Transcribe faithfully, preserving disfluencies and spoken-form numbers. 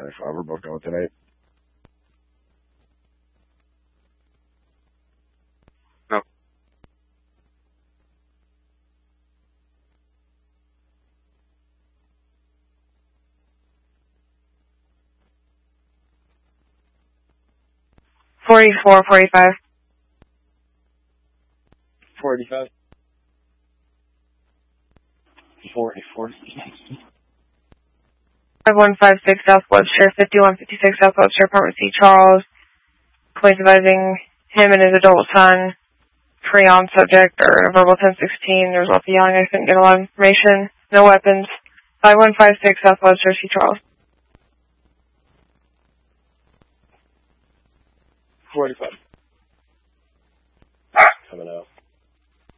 ninety-five, we're both going tonight. No. Forty-four, forty-five. Forty-five. Forty-four. five one five six South Webster, fifty-one fifty-six South Webster, Apartment C, Charles. Police advising him and his adult son, pre-on subject, or a verbal ten sixteen. There was lots of yelling. I couldn't get a lot of information. No weapons. five one five six South Webster, C, Charles. Forty-five. Coming out.